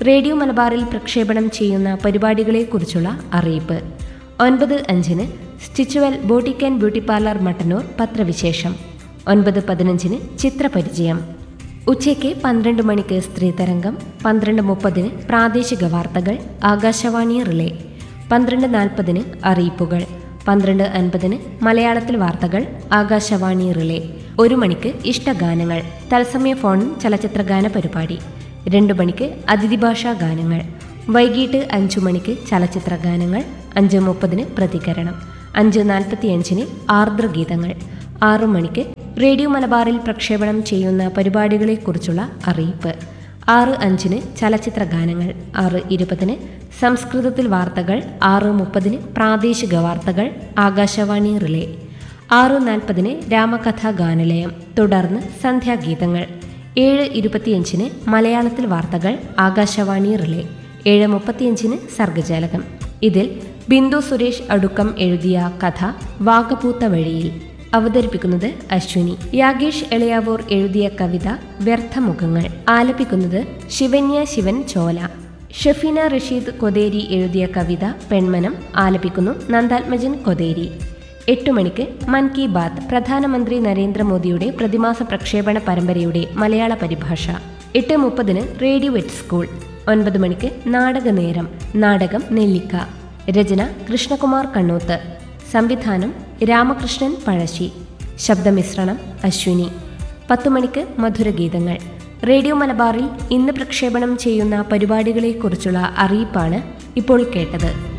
Radio മലബാറിൽ പ്രക്ഷേപണം ചെയ്യുന്ന പരിപാടികളെക്കുറിച്ചുള്ള അറിയിപ്പ്. 9:05 സ്റ്റിച്ചുവൽ boutique and beauty parlour Mattannur പത്രവിശേഷം. 9:15 ചിത്രപരിചയം. ഉച്ചയ്ക്ക് 12 മണിക്ക് സ്ത്രീതരംഗം. 12:30 പ്രാദേശിക വാർത്തകൾ ആകാശവാണി റിലേ. 12:40 അറിയിപ്പുകൾ. 12:50 മലയാളത്തിൽ വാർത്തകൾ ആകാശവാണി റിലേ. 1 മണിക്ക് ഇഷ്ടഗാനങ്ങൾ തത്സമയ ഫോൺ ചലച്ചിത്ര ഗാന പരിപാടി. 2 മണിക്ക് അതിഥി ഭാഷാ ഗാനങ്ങൾ. വൈകിട്ട് 5 മണിക്ക് ചലച്ചിത്ര ഗാനങ്ങൾ. 5:30 പ്രതികരണം. 5:45 ആർദ്രഗീതങ്ങൾ. 6 മണിക്ക് റേഡിയോ മലബാറിൽ പ്രക്ഷേപണം ചെയ്യുന്ന പരിപാടികളെക്കുറിച്ചുള്ള അറിയിപ്പ്. 6:05 ചലച്ചിത്ര ഗാനങ്ങൾ. 6:20 സംസ്കൃതത്തിൽ വാർത്തകൾ. 6:30 പ്രാദേശിക വാർത്തകൾ ആകാശവാണി റിലേ. 6:40 രാമകഥാ ഗാനലയം. തുടർന്ന് സന്ധ്യാഗീതങ്ങൾ. 7:25 മലയാളത്തിൽ വാർത്തകൾ ആകാശവാണി റിലേ. 7:35 സർഗജാലകം. ഇതിൽ ബിന്ദു സുരേഷ് അടുക്കം എഴുതിയ കഥ വാഗപൂത്ത വഴിയിൽ. അവതരിപ്പിക്കുന്നത് അശ്വിനി. യാഗേഷ് എളയാവൂർ എഴുതിയ കവിത വ്യർത്ഥമുഖങ്ങൾ. ആലപിക്കുന്നത് ശിവന്യ ശിവൻ ചോല. ഷഫീന റഷീദ് കൊതേരി എഴുതിയ കവിത പെൺമനം. ആലപിക്കുന്നു നന്ദാത്മജൻ കൊതേരി. 8 മണിക്ക് മൻ കി ബാത്ത് പ്രധാനമന്ത്രി നരേന്ദ്രമോദിയുടെ പ്രതിമാസ പ്രക്ഷേപണ പരമ്പരയുടെ മലയാള പരിഭാഷ. 8:30 റേഡിയോ എറ്റ് സ്കൂൾ. 9 മണിക്ക് നാടകനേരം. നാടകം നെല്ലിക്ക. രചന കൃഷ്ണകുമാർ കണ്ണൂത്ത്. സംവിധാനം രാമകൃഷ്ണൻ പഴശ്ശി. ശബ്ദമിശ്രണം അശ്വിനി. 10 മണിക്ക് മധുരഗീതങ്ങൾ. റേഡിയോ മലബാറിൽ ഇന്ന് പ്രക്ഷേപണം ചെയ്യുന്ന പരിപാടികളെക്കുറിച്ചുള്ള അറിയിപ്പാണ് ഇപ്പോൾ കേട്ടത്.